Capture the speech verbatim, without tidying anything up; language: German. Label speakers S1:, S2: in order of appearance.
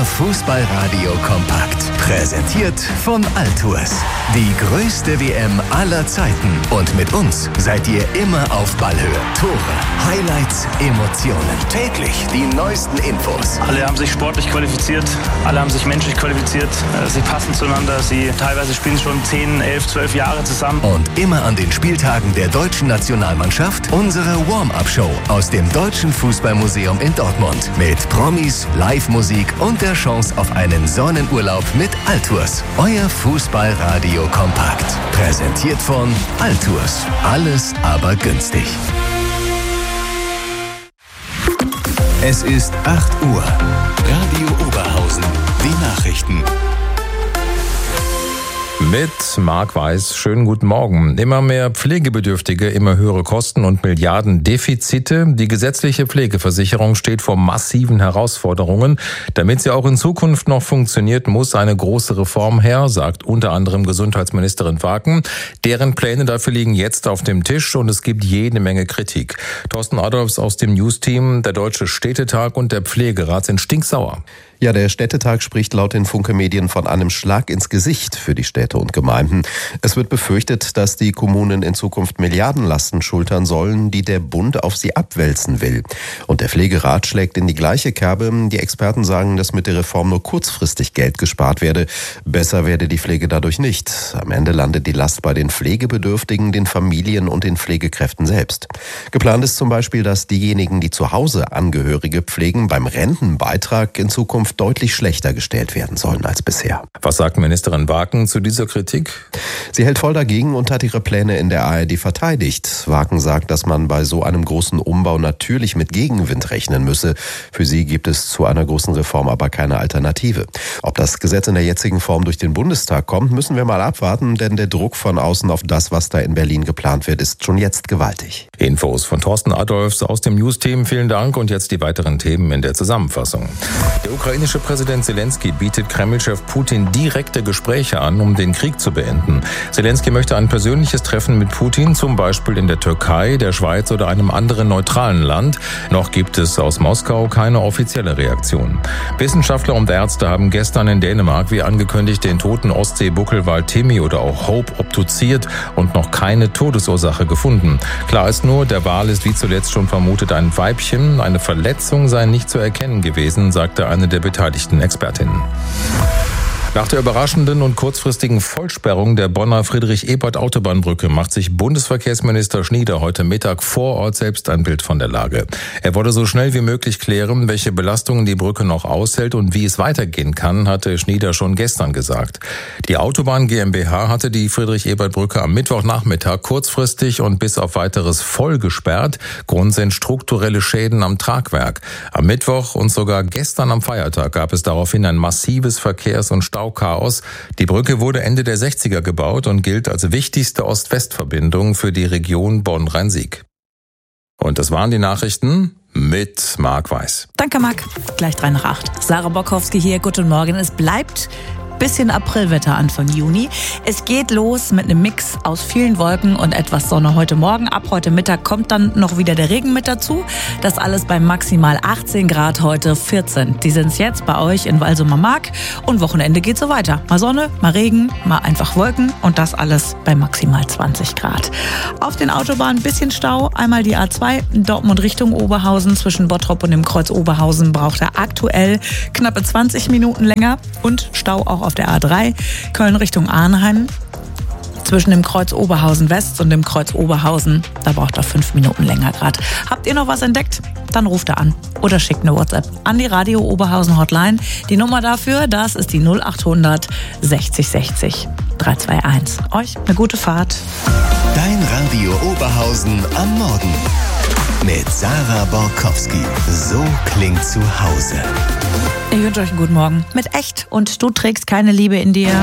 S1: Fußballradio kompakt. Präsentiert von Altours. Die größte W M aller Zeiten. Und mit uns seid ihr immer auf Ballhöhe. Tore, Highlights, Emotionen. Täglich die neuesten Infos.
S2: Alle haben sich sportlich qualifiziert. Alle haben sich menschlich qualifiziert. Sie passen zueinander. Sie teilweise spielen schon zehn, elf, zwölf Jahre zusammen.
S1: Und immer an den Spieltagen der deutschen Nationalmannschaft unsere Warm-Up-Show aus dem Deutschen Fußballmuseum in Dortmund. Mit Promis, Live-Musik und der Chance auf einen Sonnenurlaub mit Altours. Euer Fußballradio kompakt. Präsentiert von Altours. Alles aber günstig. Es ist acht Uhr. Radio Oberhausen. Die Nachrichten.
S3: Mit Marc Weiß, schönen guten Morgen. Immer mehr Pflegebedürftige, immer höhere Kosten und Milliardendefizite. Die gesetzliche Pflegeversicherung steht vor massiven Herausforderungen. Damit sie auch in Zukunft noch funktioniert, muss eine große Reform her, sagt unter anderem Gesundheitsministerin Waken. Deren Pläne dafür liegen jetzt auf dem Tisch und es gibt jede Menge Kritik. Thorsten Adolfs aus dem News-Team, der Deutsche Städtetag und der Pflegerat sind stinksauer.
S4: Ja, der Städtetag spricht laut den Funke-Medien von einem Schlag ins Gesicht für die Städte und Gemeinden. Es wird befürchtet, dass die Kommunen in Zukunft Milliardenlasten schultern sollen, die der Bund auf sie abwälzen will. Und der Pflegerat schlägt in die gleiche Kerbe. Die Experten sagen, dass mit der Reform nur kurzfristig Geld gespart werde. Besser werde die Pflege dadurch nicht. Am Ende landet die Last bei den Pflegebedürftigen, den Familien und den Pflegekräften selbst. Geplant ist zum Beispiel, dass diejenigen, die zu Hause Angehörige pflegen, beim Rentenbeitrag in Zukunft deutlich schlechter gestellt werden sollen als bisher.
S3: Was sagt Ministerin Waken zu dieser Kritik?
S4: Sie hält voll dagegen und hat ihre Pläne in der A R D verteidigt. Waken sagt, dass man bei so einem großen Umbau natürlich mit Gegenwind rechnen müsse. Für sie gibt es zu einer großen Reform aber keine Alternative. Ob das Gesetz in der jetzigen Form durch den Bundestag kommt, müssen wir mal abwarten, denn der Druck von außen auf das, was da in Berlin geplant wird, ist schon jetzt gewaltig.
S3: Infos von Thorsten Adolfs aus dem News-Team. Vielen Dank und jetzt die weiteren Themen in der Zusammenfassung. Der Der ukrainische Präsident Zelensky bietet Kreml-Chef Putin direkte Gespräche an, um den Krieg zu beenden. Zelensky möchte ein persönliches Treffen mit Putin, zum Beispiel in der Türkei, der Schweiz oder einem anderen neutralen Land. Noch gibt es aus Moskau keine offizielle Reaktion. Wissenschaftler und Ärzte haben gestern in Dänemark, wie angekündigt, den toten Ostsee-Buckelwal Timmy oder auch Hope obduziert und noch keine Todesursache gefunden. Klar ist nur, der Wal ist wie zuletzt schon vermutet ein Weibchen. Eine Verletzung sei nicht zu erkennen gewesen, sagte eine der beteiligten Expertinnen. Nach der überraschenden und kurzfristigen Vollsperrung der Bonner Friedrich-Ebert-Autobahnbrücke macht sich Bundesverkehrsminister Schnieder heute Mittag vor Ort selbst ein Bild von der Lage. Er wolle so schnell wie möglich klären, welche Belastungen die Brücke noch aushält und wie es weitergehen kann, hatte Schnieder schon gestern gesagt. Die Autobahn GmbH hatte die Friedrich-Ebert-Brücke am Mittwochnachmittag kurzfristig und bis auf weiteres voll gesperrt. Grund sind strukturelle Schäden am Tragwerk. Am Mittwoch und sogar gestern am Feiertag gab es daraufhin ein massives Verkehrs- und Stau Chaos. Die Brücke wurde Ende der sechziger gebaut und gilt als wichtigste Ost-West-Verbindung für die Region Bonn-Rhein-Sieg. Und das waren die Nachrichten mit Marc Weiß.
S5: Danke, Marc. Gleich drei nach acht. Sarah Bokowski hier. Guten Morgen. Es bleibt bisschen Aprilwetter Anfang Juni. Es geht los mit einem Mix aus vielen Wolken und etwas Sonne heute Morgen. Ab heute Mittag kommt dann noch wieder der Regen mit dazu. Das alles bei maximal achtzehn Grad, heute vierzehn. Die sind es jetzt bei euch in Walsum-am-Mark. Und Wochenende geht so weiter. Mal Sonne, mal Regen, mal einfach Wolken und das alles bei maximal zwanzig Grad. Auf den Autobahnen ein bisschen Stau. Einmal die A zwei Dortmund Richtung Oberhausen. Zwischen Bottrop und dem Kreuz Oberhausen braucht er aktuell knappe zwanzig Minuten länger. Und Stau auch auf der A drei, Köln Richtung Arnheim. Zwischen dem Kreuz Oberhausen West und dem Kreuz Oberhausen, da braucht er fünf Minuten länger gerade. Habt ihr noch was entdeckt? Dann ruft er an oder schickt eine WhatsApp an die Radio Oberhausen Hotline. Die Nummer dafür, das ist die null achthundert sechzig sechzig drei zwei eins. Euch eine gute Fahrt.
S1: Dein Radio Oberhausen am Morgen. Mit Sarah Borkowski. So klingt zu Hause.
S5: Ich wünsche euch einen guten Morgen. Mit echt und du trägst keine Liebe in dir.